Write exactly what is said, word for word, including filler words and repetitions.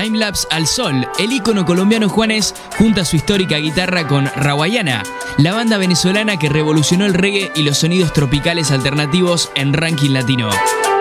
Timelapse al Sol, el ícono colombiano Juanes junta su histórica guitarra con Rawayana, la banda venezolana que revolucionó el reggae y los sonidos tropicales alternativos en ranking latino.